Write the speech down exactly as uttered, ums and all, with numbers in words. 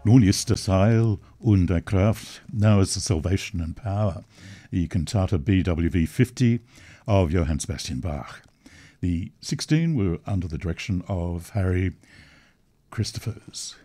Nun ist das Heil und der Kraft, now is the salvation and power, the Cantata B W V fifty of Johann Sebastian Bach. The sixteen were under the direction of Harry Christophers.